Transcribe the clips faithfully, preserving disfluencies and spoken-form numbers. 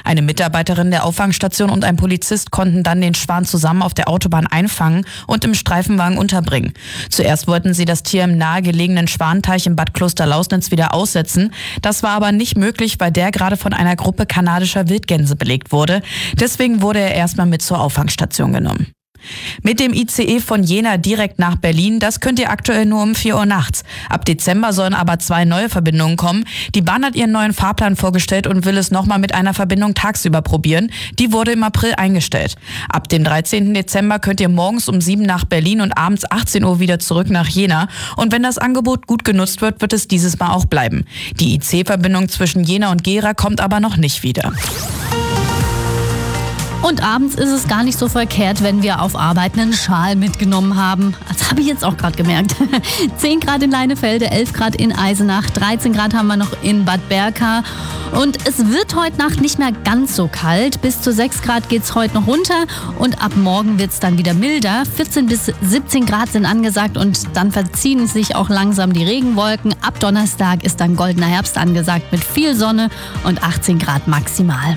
Eine Mitarbeiterin der Auffangstation und ein Polizist konnten dann den Schwan zusammen auf der Autobahn einfangen und im Streifenwagen unterbringen. Zuerst wollten sie das Tier im nahegelegenen Schwanteich im Bad Klosterlausnitz wieder aussetzen. Das war aber nicht möglich, weil der gerade von einer Gruppe kanadischer Wildgänse belegt wurde. Deswegen wurde er erstmal mit zur Auffangstation genommen. Mit dem I C E von Jena direkt nach Berlin, das könnt ihr aktuell nur um vier Uhr nachts. Ab Dezember sollen aber zwei neue Verbindungen kommen. Die Bahn hat ihren neuen Fahrplan vorgestellt und will es nochmal mit einer Verbindung tagsüber probieren. Die wurde im April eingestellt. Ab dem dreizehnten Dezember könnt ihr morgens um sieben nach Berlin und abends achtzehn Uhr wieder zurück nach Jena. Und wenn das Angebot gut genutzt wird, wird es dieses Mal auch bleiben. Die I C E-Verbindung zwischen Jena und Gera kommt aber noch nicht wieder. Und abends ist es gar nicht so verkehrt, wenn wir auf Arbeit einen Schal mitgenommen haben. Das habe ich jetzt auch gerade gemerkt. zehn Grad in Leinefelde, elf Grad in Eisenach, dreizehn Grad haben wir noch in Bad Berka. Und es wird heute Nacht nicht mehr ganz so kalt. Bis zu sechs Grad geht es heute noch runter und ab morgen wird es dann wieder milder. vierzehn bis siebzehn Grad sind angesagt und dann verziehen sich auch langsam die Regenwolken. Ab Donnerstag ist dann goldener Herbst angesagt mit viel Sonne und achtzehn Grad maximal.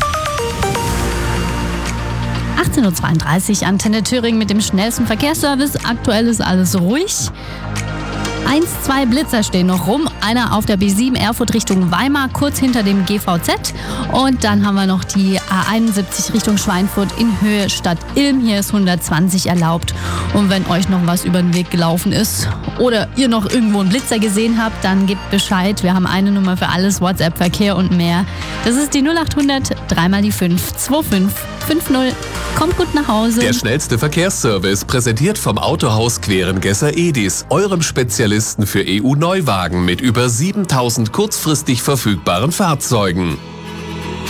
achtzehn Uhr zweiunddreißig, Antenne Thüringen mit dem schnellsten Verkehrsservice. Aktuell ist alles ruhig. Eins, zwei Blitzer stehen noch rum. Einer auf der B sieben Erfurt Richtung Weimar, kurz hinter dem G V Z. Und dann haben wir noch die A einundsiebzig Richtung Schweinfurt in Höhe Stadt Ilm. Hier ist hundertzwanzig erlaubt. Und wenn euch noch was über den Weg gelaufen ist oder ihr noch irgendwo einen Blitzer gesehen habt, dann gebt Bescheid. Wir haben eine Nummer für alles, WhatsApp, Verkehr und mehr. Das ist die null acht hundert, dreimal die fünf, zwei fünf fünf null. Kommt gut nach Hause. Der schnellste Verkehrsservice, präsentiert vom Autohaus Querengesser Edis, eurem Spezialisten für E U-Neuwagen mit über siebentausend kurzfristig verfügbaren Fahrzeugen.